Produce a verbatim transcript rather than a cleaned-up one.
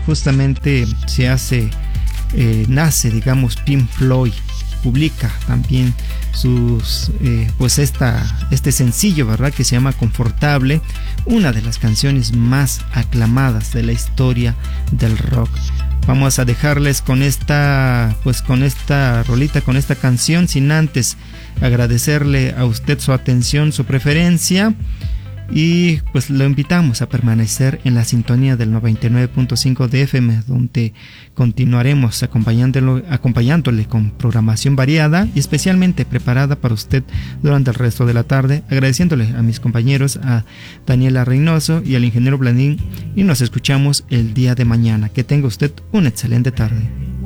justamente se hace, eh, nace, digamos, Pink Floyd, publica también sus, eh, pues esta, este sencillo, ¿verdad?, que se llama Confortable, una de las canciones más aclamadas de la historia del rock. Vamos a dejarles con esta, pues con esta rolita, con esta canción, sin antes agradecerle a usted su atención, su preferencia, y pues lo invitamos a permanecer en la sintonía del noventa y nueve punto cinco de F M, donde continuaremos acompañándolo, acompañándole con programación variada y especialmente preparada para usted durante el resto de la tarde, agradeciéndole a mis compañeros, a Daniela Reynoso y al ingeniero Blandín, y nos escuchamos el día de mañana. Que tenga usted una excelente tarde.